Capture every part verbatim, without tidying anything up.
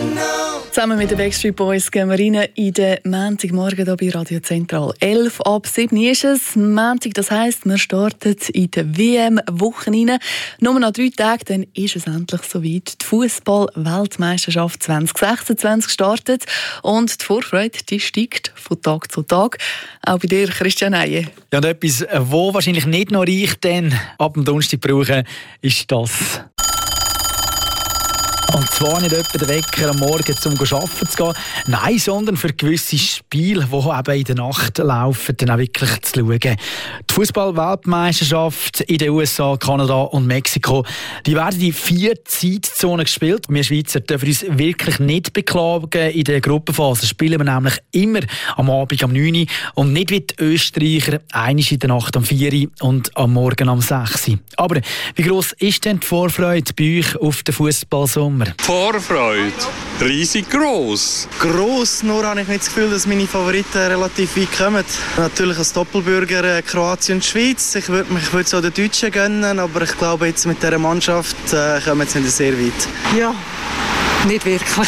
Zusammen mit den Backstreet Boys gehen wir rein in den Montagmorgen hier bei Radio Zentral. elf ab sieben ist es. Montag, das heisst, wir starten in die W M-Woche rein. Nur noch drei Tage, dann ist es endlich soweit. Die Fußball-Weltmeisterschaft zwanzig sechsundzwanzig startet und die Vorfreude die steigt von Tag zu Tag. Auch bei dir, Christian Eiye. Ja, und etwas, wo wahrscheinlich nicht noch reicht, denn ab dem Donnerstag brauchen, ist das. Und zwar nicht etwa den Wecker am Morgen, um arbeiten zu gehen. Nein, sondern für gewisse Spiele, die eben in der Nacht laufen, dann auch wirklich zu schauen. Die Fußball-Weltmeisterschaft in den U S A, Kanada und Mexiko, die werden in vier Zeitzonen gespielt. Wir Schweizer dürfen uns wirklich nicht beklagen. In der Gruppenphase spielen wir nämlich immer am Abend um neun Uhr und nicht wie die Österreicher, einmal in der Nacht um vier Uhr und am Morgen um sechs Uhr. Aber wie gross ist denn die Vorfreude bei euch auf den Fußballsommer? Die Vorfreude riesig gross. Gross, nur habe ich nicht das Gefühl, dass meine Favoriten relativ weit kommen. Natürlich als Doppelbürger äh, Kroatien und Schweiz. Ich würde mich würd so den Deutschen gönnen, aber ich glaube, jetzt mit dieser Mannschaft äh, kommen sie nicht sehr weit. Ja, nicht wirklich.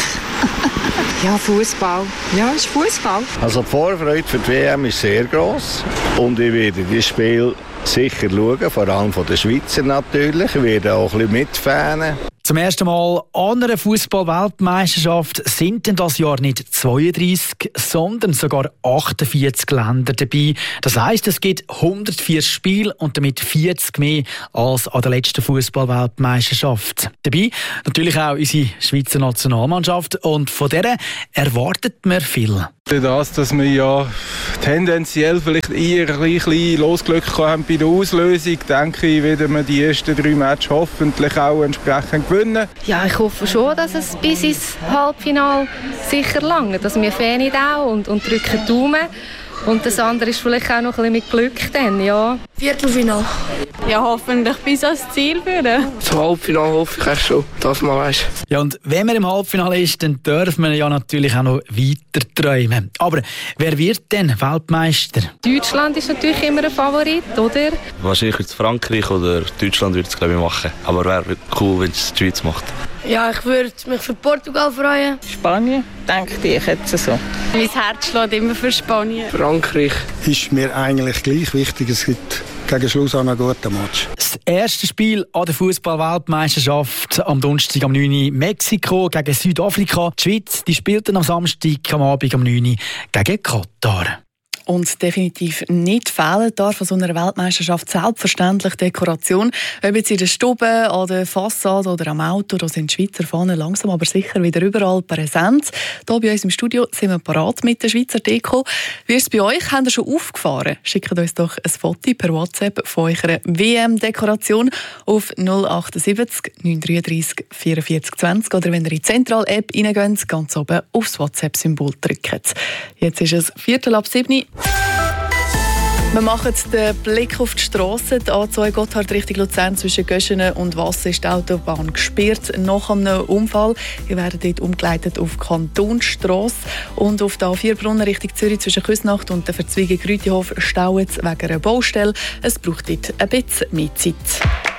Ja, Fußball. Ja, ist Fußball. Also die Vorfreude für die W M ist sehr gross und ich werde dieses Spiel sicher schauen, vor allem von den Schweizer natürlich. Ich werde auch ein bisschen mitfanen. Zum ersten Mal an einer Fußball-Weltmeisterschaft sind denn das Jahr nicht zweiunddreissig, sondern sogar achtundvierzig Länder dabei. Das heisst, es gibt hundertvier Spiele und damit vierzig mehr als an der letzten Fußball-Weltmeisterschaft. Dabei natürlich auch unsere Schweizer Nationalmannschaft und von der erwartet man viel. Das, dass wir ja tendenziell vielleicht eher ein bisschen Losglück haben bei der Auslösung, denke ich, werden wir die ersten drei Matches hoffentlich auch entsprechend gewinnen. Ja, ich hoffe schon, dass es bis ins Halbfinale sicher lange. Dass wir Fans auch und, und drücken Daumen. Und das andere ist vielleicht auch noch ein bisschen mit Glück dann, ja. Viertelfinale. Ja, hoffentlich bis ans Ziel führen. Das Halbfinale hoffe ich echt schon, dass man weiss. Ja, und wenn man im Halbfinale ist, dann dürfen wir ja natürlich auch noch weiter träumen. Aber wer wird denn Weltmeister? Deutschland ist natürlich immer ein Favorit, oder? Wahrscheinlich wird es Frankreich oder Deutschland wird es, glaube ich, machen. Aber wäre cool, wenn es die Schweiz macht. Ja, ich würde mich für Portugal freuen. Spanien, denke ich jetzt so. Mein Herz schlägt immer für Spanien. Frankreich ist mir eigentlich gleich wichtig. Es gibt gegen Schluss auch einen guten Match. Das erste Spiel an der Fußball-Weltmeisterschaft am Donnerstag um neun Uhr Mexiko gegen Südafrika. Die Schweiz die spielt dann am Samstag am Abend um neun Uhr gegen Katar. Und definitiv nicht fehlen darf an so einer Weltmeisterschaft selbstverständlich Dekoration. Ob jetzt in der Stube, an der Fassade oder am Auto, da sind die Schweizer Fahnen langsam aber sicher wieder überall präsent. Hier bei uns im Studio sind wir parat mit der Schweizer Deko. Wie ist es bei euch? Habt ihr schon aufgefahren? Schickt uns doch ein Foto per WhatsApp von eurer W M-Dekoration auf null achtundsiebzig neun dreiunddreißig vierundvierzig zwanzig oder wenn ihr in die Zentral-App reingeht, ganz oben aufs WhatsApp-Symbol drücken. Jetzt ist es Viertel ab sieben. Wir machen den Blick auf die Strasse. Die A zwei Gotthard Richtung Luzern zwischen Göschenen und Wassen ist die Autobahn gesperrt nach einem Unfall. Wir werden dort umgeleitet auf Kantonstrasse. Und auf der A vier Brunnen Richtung Zürich zwischen Küsnacht und der Verzweigung Rütihof stauen wegen einer Baustelle. Es braucht dort ein bisschen mehr Zeit.